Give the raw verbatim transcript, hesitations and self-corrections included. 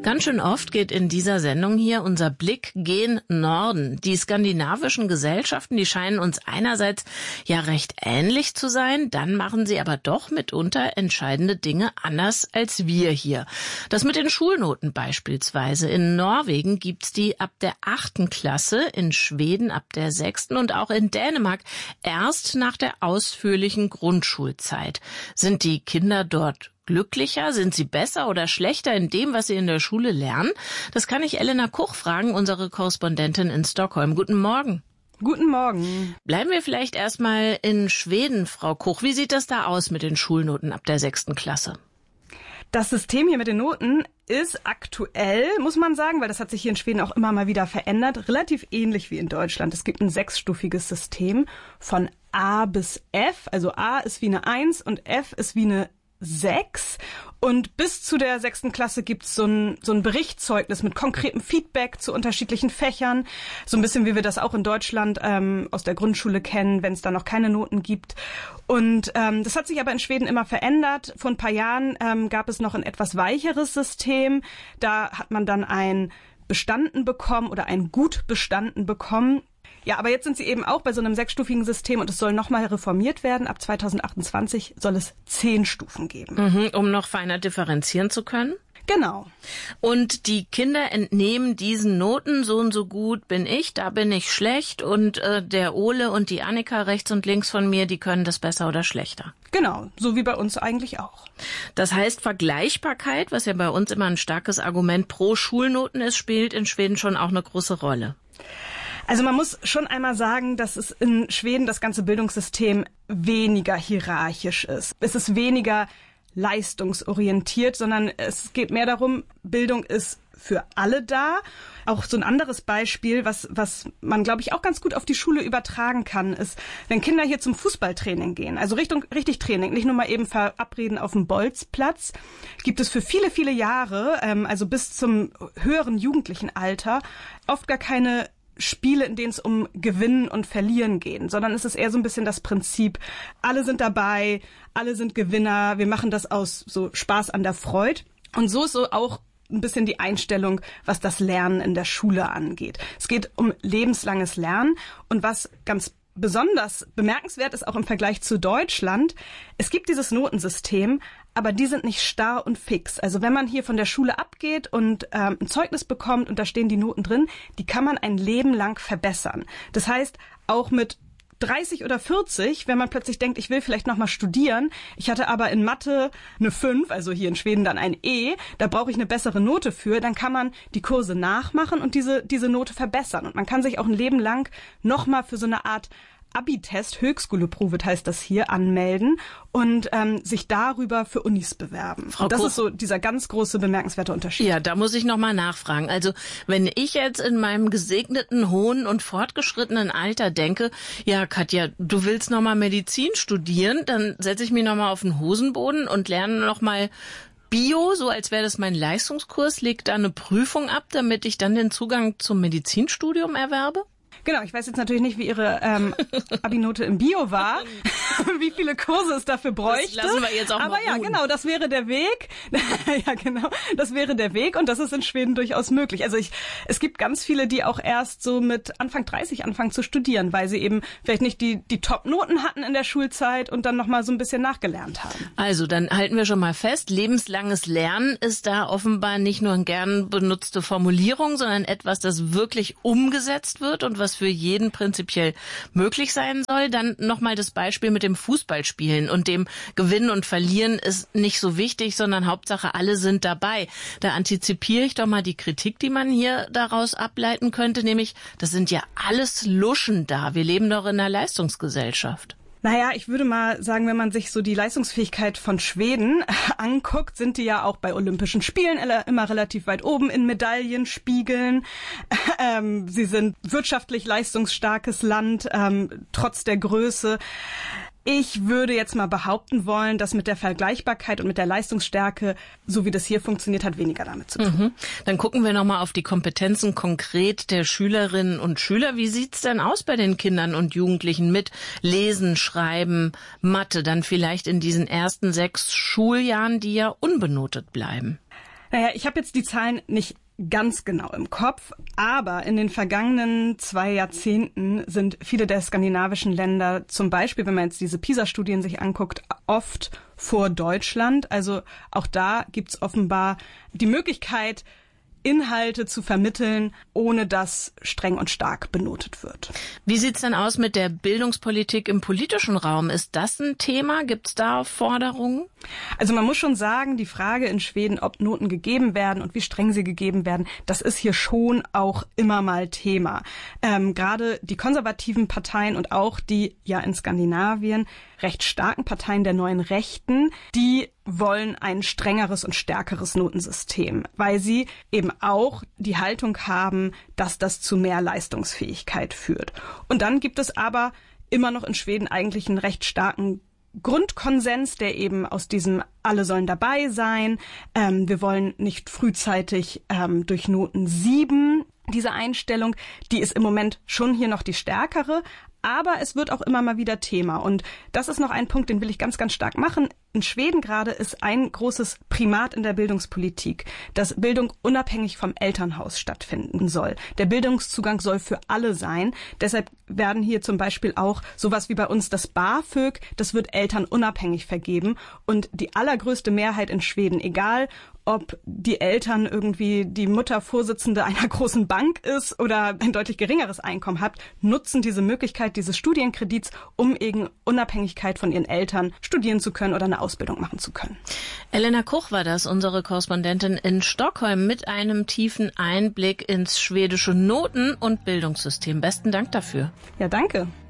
Ganz schön oft geht in dieser Sendung hier unser Blick gen Norden. Die skandinavischen Gesellschaften, die scheinen uns einerseits ja recht ähnlich zu sein, dann machen sie aber doch mitunter entscheidende Dinge anders als wir hier. Das mit den Schulnoten beispielsweise. In Norwegen gibt's die ab der achten Klasse, in Schweden ab der sechsten und auch in Dänemark erst nach der ausführlichen Grundschulzeit. Sind die Kinder dort glücklicher? Sind sie besser oder schlechter in dem, was sie in der Schule lernen? Das kann ich Elena Kuch fragen, unsere Korrespondentin in Stockholm. Guten Morgen. Guten Morgen. Bleiben wir vielleicht erstmal in Schweden, Frau Kuch. Wie sieht das da aus mit den Schulnoten ab der sechsten Klasse? Das System hier mit den Noten ist aktuell, muss man sagen, weil das hat sich hier in Schweden auch immer mal wieder verändert, relativ ähnlich wie in Deutschland. Es gibt ein sechsstufiges System von A bis F. Also A ist wie eine eins und F ist wie eine sechs. Und bis zu der sechsten Klasse gibt's so ein, so ein Berichtszeugnis mit konkretem Feedback zu unterschiedlichen Fächern. So ein bisschen wie wir das auch in Deutschland ähm, aus der Grundschule kennen, wenn es da noch keine Noten gibt. Und ähm, das hat sich aber in Schweden immer verändert. Vor ein paar Jahren ähm, gab es noch ein etwas weicheres System. Da hat man dann ein Bestanden bekommen oder ein Gut bestanden bekommen. Ja, aber jetzt sind sie eben auch bei so einem sechsstufigen System und es soll nochmal reformiert werden. Ab zweitausendachtundzwanzig soll es zehn Stufen geben. Mhm, um noch feiner differenzieren zu können? Genau. Und die Kinder entnehmen diesen Noten, so und so gut bin ich, da bin ich schlecht und äh, der Ole und die Annika rechts und links von mir, die können das besser oder schlechter. Genau, so wie bei uns eigentlich auch. Das heißt, Vergleichbarkeit, was ja bei uns immer ein starkes Argument pro Schulnoten ist, spielt in Schweden schon auch eine große Rolle. Also man muss schon einmal sagen, dass es in Schweden das ganze Bildungssystem weniger hierarchisch ist. Es ist weniger leistungsorientiert, sondern es geht mehr darum, Bildung ist für alle da. Auch so ein anderes Beispiel, was was man, glaube ich, auch ganz gut auf die Schule übertragen kann, ist, wenn Kinder hier zum Fußballtraining gehen, also Richtung richtig Training, nicht nur mal eben verabreden auf dem Bolzplatz, gibt es für viele, viele Jahre, ähm, also bis zum höheren jugendlichen Alter, oft gar keine Spiele, in denen es um Gewinnen und Verlieren geht, sondern es ist eher so ein bisschen das Prinzip, alle sind dabei, alle sind Gewinner, wir machen das aus so Spaß an der Freude. Und so ist so auch ein bisschen die Einstellung, was das Lernen in der Schule angeht. Es geht um lebenslanges Lernen und was ganz besonders bemerkenswert ist, auch im Vergleich zu Deutschland, es gibt dieses Notensystem, aber die sind nicht starr und fix. Also wenn man hier von der Schule abgeht und ähm, ein Zeugnis bekommt und da stehen die Noten drin, die kann man ein Leben lang verbessern. Das heißt, auch mit dreißig oder vierzig, wenn man plötzlich denkt, ich will vielleicht nochmal studieren, ich hatte aber in Mathe eine fünf, also hier in Schweden dann ein E, da brauche ich eine bessere Note für, dann kann man die Kurse nachmachen und diese diese Note verbessern. Und man kann sich auch ein Leben lang nochmal für so eine Art Abi-Test, Höchstskoleprovet heißt das hier, anmelden und ähm, sich darüber für Unis bewerben. Frau Und das Kuch, ist so dieser ganz große, bemerkenswerte Unterschied. Ja, da muss ich nochmal nachfragen. Also wenn ich jetzt in meinem gesegneten, hohen und fortgeschrittenen Alter denke, ja Katja, du willst nochmal Medizin studieren, dann setze ich mich nochmal auf den Hosenboden und lerne nochmal Bio, so als wäre das mein Leistungskurs, leg da eine Prüfung ab, damit ich dann den Zugang zum Medizinstudium erwerbe? Genau, ich weiß jetzt natürlich nicht, wie Ihre ähm, Abi-Note im Bio war, wie viele Kurse es dafür bräuchte. Das lassen wir jetzt auch Aber mal ja, ruhen. genau, das wäre der Weg. ja, genau, das wäre der Weg und das ist in Schweden durchaus möglich. Also ich, es gibt ganz viele, die auch erst so mit Anfang dreißig anfangen zu studieren, weil sie eben vielleicht nicht die die Top-Noten hatten in der Schulzeit und dann nochmal so ein bisschen nachgelernt haben. Also dann halten wir schon mal fest, lebenslanges Lernen ist da offenbar nicht nur eine gern benutzte Formulierung, sondern etwas, das wirklich umgesetzt wird und was für jeden prinzipiell möglich sein soll. Dann nochmal das Beispiel mit dem Fußballspielen und dem Gewinnen und Verlieren ist nicht so wichtig, sondern Hauptsache alle sind dabei. Da antizipiere ich doch mal die Kritik, die man hier daraus ableiten könnte, nämlich das sind ja alles Luschen da. Wir leben doch in einer Leistungsgesellschaft. Naja, ich würde mal sagen, wenn man sich so die Leistungsfähigkeit von Schweden anguckt, sind die ja auch bei Olympischen Spielen immer relativ weit oben in Medaillenspiegeln. Ähm, sie sind wirtschaftlich leistungsstarkes Land, ähm, trotz der Größe. Ich würde jetzt mal behaupten wollen, dass mit der Vergleichbarkeit und mit der Leistungsstärke, so wie das hier funktioniert hat, weniger damit zu tun. Mhm. Dann gucken wir nochmal auf die Kompetenzen konkret der Schülerinnen und Schüler. Wie sieht's denn aus bei den Kindern und Jugendlichen mit Lesen, Schreiben, Mathe, dann vielleicht in diesen ersten sechs Schuljahren, die ja unbenotet bleiben? Naja, ich habe jetzt die Zahlen nicht ganz genau im Kopf, aber in den vergangenen zwei Jahrzehnten sind viele der skandinavischen Länder, zum Beispiel, wenn man jetzt diese PISA-Studien sich anguckt, oft vor Deutschland. Also auch da gibt's offenbar die Möglichkeit, Inhalte zu vermitteln, ohne dass streng und stark benotet wird. Wie sieht's denn aus mit der Bildungspolitik im politischen Raum? Ist das ein Thema? Gibt's da Forderungen? Also man muss schon sagen, die Frage in Schweden, ob Noten gegeben werden und wie streng sie gegeben werden, das ist hier schon auch immer mal Thema. Ähm, gerade die konservativen Parteien und auch die ja in Skandinavien recht starken Parteien der neuen Rechten, die wollen ein strengeres und stärkeres Notensystem, weil sie eben auch die Haltung haben, dass das zu mehr Leistungsfähigkeit führt. Und dann gibt es aber immer noch in Schweden eigentlich einen recht starken Grundkonsens, der eben aus diesem alle sollen dabei sein. Ähm, wir wollen nicht frühzeitig ähm, durch Noten sieben. Diese Einstellung, die ist im Moment schon hier noch die stärkere, aber es wird auch immer mal wieder Thema. Und das ist noch ein Punkt, den will ich ganz, ganz stark machen. In Schweden gerade ist ein großes Primat in der Bildungspolitik, dass Bildung unabhängig vom Elternhaus stattfinden soll. Der Bildungszugang soll für alle sein. Deshalb werden hier zum Beispiel auch sowas wie bei uns das BAföG, das wird elternunabhängig vergeben. Und die allergrößte Mehrheit in Schweden, egal ob die Eltern irgendwie die Mutter Vorsitzende einer großen Bank ist oder ein deutlich geringeres Einkommen hat, nutzen diese Möglichkeit dieses Studienkredits, um eben Unabhängigkeit von ihren Eltern studieren zu können oder eine Ausbildung machen zu können. Elena Kuch war das, unsere Korrespondentin in Stockholm, mit einem tiefen Einblick ins schwedische Noten- und Bildungssystem. Besten Dank dafür. Ja, danke.